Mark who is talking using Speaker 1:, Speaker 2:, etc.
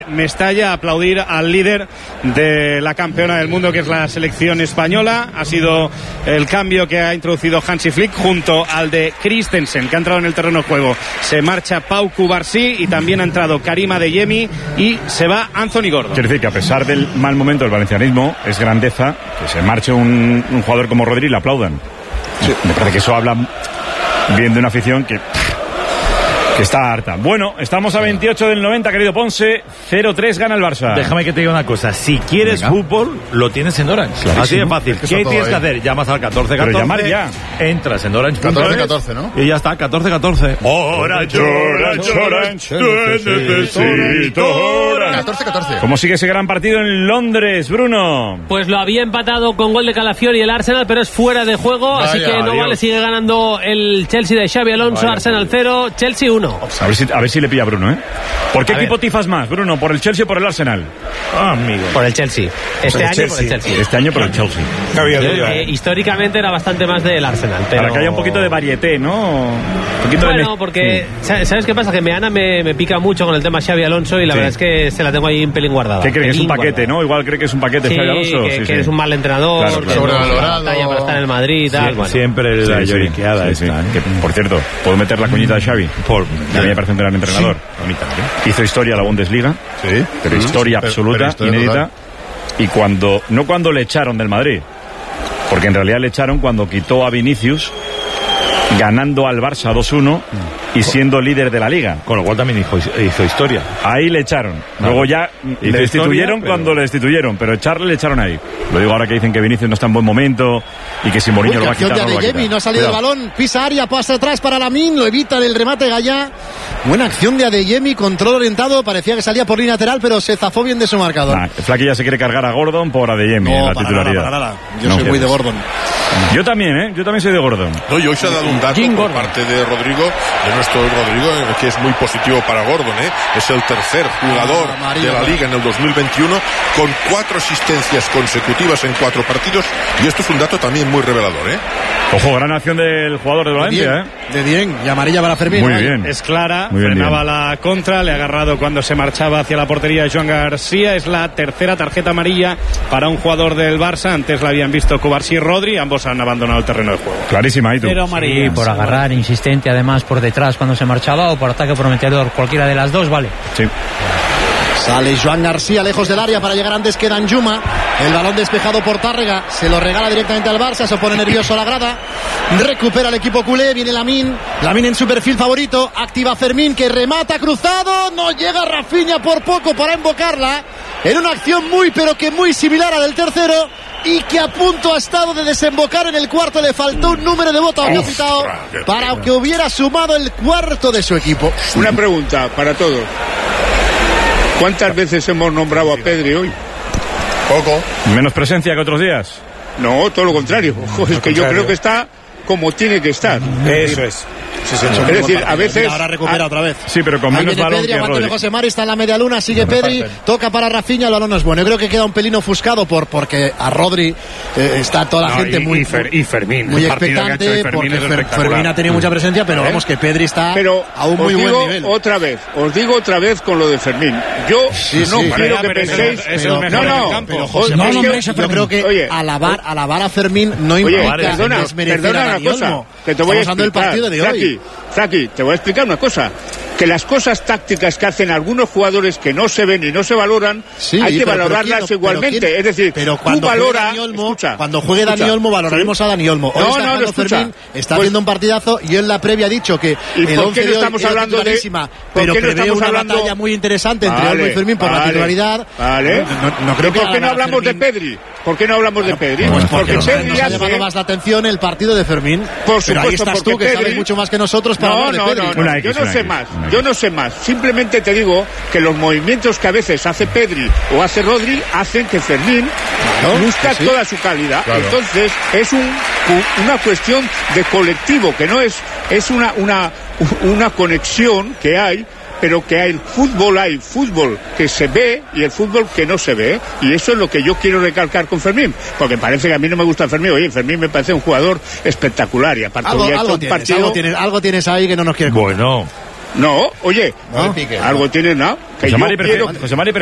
Speaker 1: Mestalla, aplaudir al líder de la campeona del mundo, que es la selección española. Ha sido el cambio que ha introducido Hansi Flick junto al de Christensen, que ha entrado en el terreno de juego. Se marcha Pau Cubarsí y también ha entrado Karima Adeyemi y se va Anthony Gordon.
Speaker 2: Quiere decir que a pesar del mal momento del valencianismo, es grandeza que se marche un jugador como Rodri y le aplaudan. Sí. Me parece que eso habla bien de una afición que está harta. Bueno, estamos a 28 del 90, querido Ponce. 0-3 gana el Barça.
Speaker 3: Déjame que te diga una cosa. Si quieres fútbol, lo tienes en Orange. Claro, así de fácil. ¿Qué tienes que hacer? Llamas al 1414.
Speaker 2: Pero llamar ya.
Speaker 3: Entras en Orange.
Speaker 4: 1414, ¿no?
Speaker 3: Y ya está, 1414. Orange, Orange, Orange. Necesito Orange.
Speaker 4: 1414.
Speaker 2: ¿Cómo sigue ese gran partido en Londres, Bruno?
Speaker 5: Pues lo había empatado con gol de Calafiori el Arsenal, pero es fuera de juego. Vaya, así que no vale, sigue ganando el Chelsea de Xabi Alonso. Vaya, Arsenal 0, Chelsea 1.
Speaker 2: A ver si le pilla a Bruno, ¿eh? ¿Por qué equipo tifas más, Bruno? ¿Por el Chelsea o por el Arsenal?
Speaker 5: Amigo. Por el Chelsea. Este año por el Chelsea.
Speaker 2: Este año por el Chelsea.
Speaker 5: Históricamente era bastante más del Arsenal. Pero...
Speaker 2: Para que haya un poquito de varieté, ¿no?
Speaker 5: Bueno, porque ¿sabes qué pasa? Que Meana me pica mucho con el tema Xabi Alonso y la verdad es que se la tengo ahí un pelín guardada.
Speaker 2: ¿Qué cree? ¿Que es un paquete, no? Igual cree que es un paquete Xabi Alonso.
Speaker 5: Que eres un mal entrenador, claro,
Speaker 4: que sobrevalorado,
Speaker 5: batalla para estar en el Madrid y tal.
Speaker 3: Bueno. Siempre la lloriqueada esta.
Speaker 2: Que, por cierto, ¿puedo meter la cuñita de Xavi? A mí me parece un gran entrenador. Sí. Hizo historia a la Bundesliga, pero historia absoluta, pero inédita. Total. Y no cuando le echaron del Madrid, porque en realidad le echaron cuando quitó a Vinicius, ganando al Barça 2-1 y siendo líder de la Liga.
Speaker 3: Con lo cual también hizo historia.
Speaker 2: Ahí le echaron. Luego ya le destituyeron cuando le destituyeron, pero echarle le echaron ahí. Lo digo ahora que dicen que Vinicius no está en buen momento y que si Mourinho lo va a quitar,
Speaker 6: no lo va a quitar. No ha salido el balón, pisa área, pasa atrás para Lamine, lo evita en el remate Gallá. Buena acción de Adeyemi, control orientado, parecía que salía por línea lateral, pero se zafó bien de su marcador.
Speaker 2: Flaky ya se quiere cargar a Gordon por Adeyemi en la titularidad.
Speaker 6: Nada. Yo soy muy de Gordon.
Speaker 2: Yo también, yo también soy de Gordon.
Speaker 4: No, y hoy se ha dado un dato por parte de Rodrigo, de nuestro Rodrigo, que es muy positivo para Gordon, es el tercer jugador de la Liga en el 2021 con 4 asistencias consecutivas en 4 partidos, y esto es un dato también muy revelador.
Speaker 2: Ojo, gran acción del jugador de Valencia.
Speaker 6: De bien, y amarilla para Fermín.
Speaker 2: Muy bien.
Speaker 1: Es clara, frenaba la contra, le ha agarrado cuando se marchaba hacia la portería de Joan García. Es la tercera tarjeta amarilla para un jugador del Barça. Antes la habían visto Cubarsí y Rodri, ambos han abandonado el terreno de juego.
Speaker 2: Clarísima, ¿y tú?
Speaker 7: Pero amarilla, sí, por agarrar, insistente además por detrás cuando se marchaba, o por ataque prometedor, cualquiera de las dos, vale.
Speaker 2: Sí.
Speaker 6: Sale Joan García lejos del área para llegar antes que Danjuma. El balón despejado por Tárrega, se lo regala directamente al Barça, se pone nervioso a la grada. Recupera el equipo culé, viene Lamine en su perfil favorito, activa Fermín que remata cruzado, no llega Rafinha por poco para invocarla. En una acción muy pero que muy similar a del tercero y que a punto ha estado de desembocar en el cuarto. Le faltó un número de votos para que hubiera sumado el cuarto de su equipo.
Speaker 8: Una pregunta para todos. ¿Cuántas veces hemos nombrado a Pedri hoy?
Speaker 4: Poco.
Speaker 2: ¿Menos presencia que otros días?
Speaker 8: No, todo lo contrario. Es que yo creo que está como tiene que estar.
Speaker 3: Eso es.
Speaker 6: Sí,
Speaker 8: es decir, a veces...
Speaker 6: Ahora recupera otra vez.
Speaker 2: Sí, pero con menos balón
Speaker 6: Pedri,
Speaker 2: que Rodri.
Speaker 6: José Mari está en la media luna, sigue Pedri, toca para Rafinha, el balón no es bueno. Yo creo que queda un pelín ofuscado porque a Rodri está toda la gente muy
Speaker 1: Fermín,
Speaker 6: muy expectante, porque Fermín ha tenido mucha presencia, pero vamos que Pedri está a un muy buen nivel.
Speaker 8: Os digo otra vez con lo de Fermín. Yo quiero que penséis...
Speaker 6: Yo creo que alabar a Fermín no implica desmerecer a Dani Olmo.
Speaker 8: Que te voy a explicar,
Speaker 6: el partido de hoy.
Speaker 8: Zaki, te voy a explicar una cosa. Que las cosas tácticas que hacen algunos jugadores que no se ven y no se valoran, hay que valorarlas igualmente. Es decir,
Speaker 6: pero cuando juegue Dani Olmo, valoraremos a Dani Olmo. Hoy Fermín está haciendo un partidazo y en la previa ha dicho que el 11 de hoy es titularísima, pero prevé una batalla muy interesante entre Olmo y Fermín por la titularidad. No creo que
Speaker 8: ¿por qué no hablamos de Pedri? ¿Por qué no hablamos de Pedri?
Speaker 6: Porque Pedri ha llamado más la atención el partido de Fermín. Pero ahí estás tú, que sabes mucho más que nosotros para hablar de Pedri.
Speaker 8: Yo no sé más. Simplemente te digo que los movimientos que a veces hace Pedri o hace Rodri hacen que Fermín luzca toda su calidad. Claro. Entonces es una cuestión de colectivo, que no es una conexión que hay, pero que hay fútbol que se ve y el fútbol que no se ve, y eso es lo que yo quiero recalcar con Fermín, porque parece que a mí no me gusta Fermín. Oye, Fermín me parece un jugador espectacular, y aparte
Speaker 6: algo tienes ahí que no nos quiere contar.
Speaker 3: Bueno,
Speaker 8: No, oye, algo tiene, ¿no? Que
Speaker 2: José
Speaker 8: yo quiero...
Speaker 2: Mari